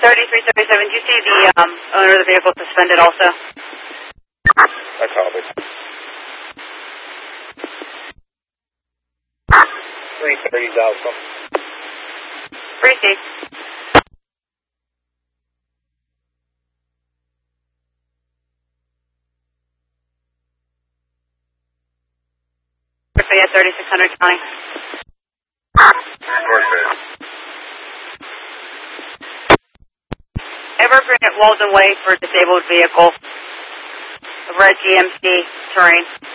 3337, do you see the owner of the vehicle suspended also? I copy. 330,000. Receive. At 3600 County. Evergreen at Walden Way for disabled vehicle. A red GMC terrain.